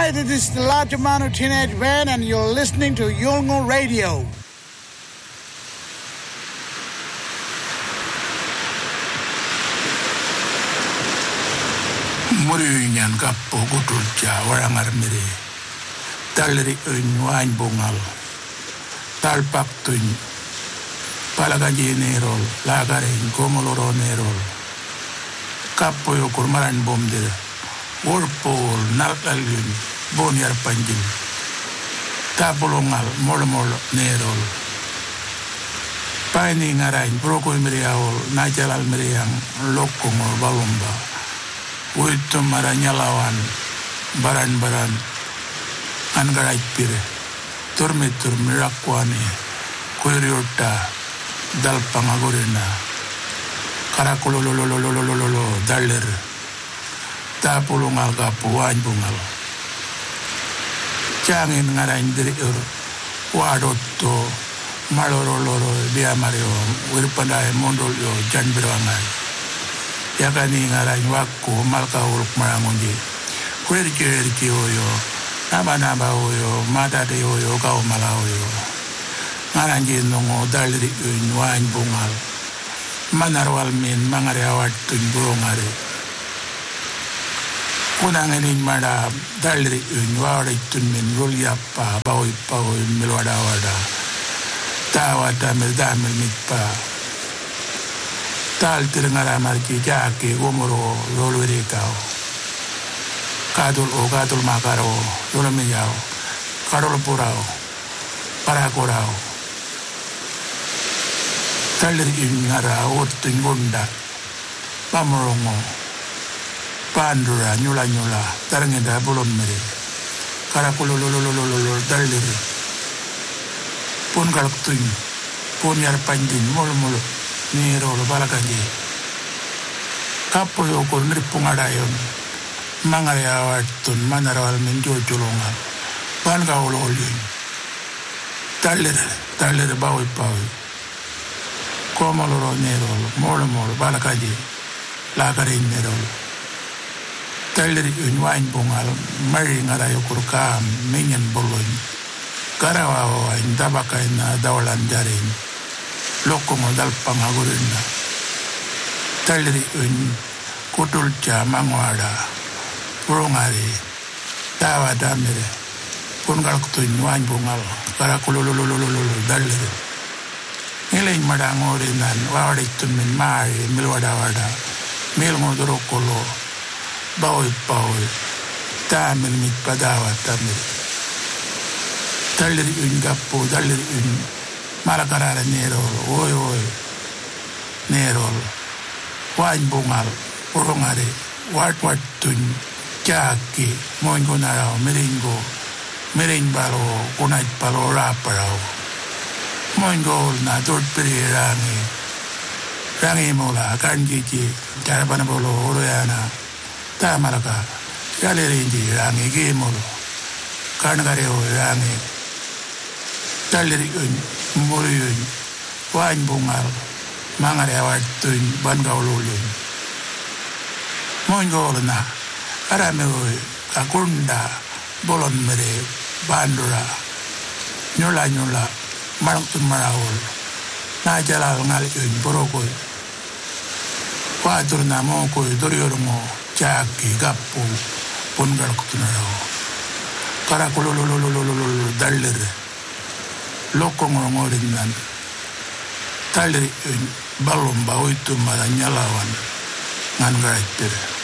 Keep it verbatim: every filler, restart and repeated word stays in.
Hi, this is the Latimano Teenage Band and you're listening to Yolngu Radio. Muriunyan kappo kutulcha warangar mire. Talri un wain bungal. Talpaktuin. Palagaji nerol. Lagarin komoloro nerol. Kappo yo kurmaran bomdir. Warpol nalalun. Bonyar panjin. Tapolongal molmol nerol. Paini ngarain broko miriaol. Najalal miriang lokongol balomba. Uitu maranyalawan baran-baran angarai pire turmitur mirakwani kuiriota dalpangagorina karakulolololololololo daller tapulungal kapuan bungal cangin ngarain diri ur wadotto maloroloro dia mario wirpandai mondol yo janbirangai yakani ngarai wakku malka uruk marangonji kuerki erki oyo naba naba oyo madade oyo kau mala oyo ngaranji nongo dalri un wain bungal manarwal min mangare awat tun burongare kunangenin mada dalri un wawari tun min rulyappa bawi pawi milwada wada tawata mildamil mitpa tal tirangara marki jake gomoro lolwere kao kadul o kadul makaro lolo menyao karol purao parakorao talir ingara otin gonda pamorongo pandura nyula nyula tarangeda bolom mere karakulo lolo lolo lolo talir pun kalaktuin pun yar panjin molo molo Nero lo balakaji. Kapo yo ko nripungadayon. Mangare awatun manarawal minjo julonga. Banga olo olin. Talir talir bawi bawi. Komoloro nero molo molo balakaji. Lakarin nero. Talir unwain bungal mari ngarayo kurkam minyan bolon. Karawawa indabakay na dawalan jarin. Loko modal pangagurina. Talri un kutulcha mangwada. Purongari. Tawa damire. Pungal kutuin wan bungal. Karakululululululu dalri. Nilain madangorinan. Wawaritun min mari. Milwada wada. Mil modorokolo. Bawi bawi. Tamil mit padawa tamir. Talri un gapo. Talri un Malakarara nerol, oi oi, nerol, wain bungal, urongare, wat wat tun, jaki, moingo narao, meringo, mering balo, kunait palo raparao, moingo na dort peri rangi, rangi mola, kanjiji, jarabana bolo, oroyana, ta malaka, yale rinji rangi, gimolo, karnagareo rangi, taleri un, Muriun, wain bungal, mangare awatun, bangaululun. Moingol na, aramewe, kakunda, bolon mere, bandura, nyula nyula, marangtun marawol, najalal ngaliun, borokoy. Wadur na mokoy, doriormo, jaki, gapu, pungal kutunaraw. Karakulululululululu, dalir. Loko ngorongorinan talir balomba uitu maranyalawan ngan gaipir